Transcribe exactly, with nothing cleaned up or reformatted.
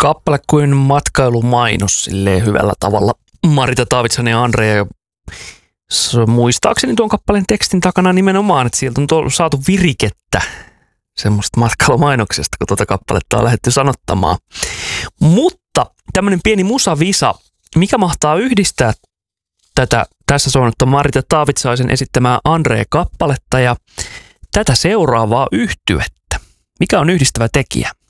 kappale kuin matkailumainos silleen hyvällä tavalla. Marita Taavitsainen ja Andrea, muistaakseni tuon kappaleen tekstin takana nimenomaan, että sieltä on tuo, saatu virikettä semmoista matkailumainoksesta, kun tuota kappaletta on lähdetty sanottamaan. Mutta tämmöinen pieni musavisa, mikä mahtaa yhdistää tätä, tässä se on Marita Taavitsaisen esittämää Andrea-kappaletta ja tätä seuraavaa yhtyettä. Mikä on yhdistävä tekijä?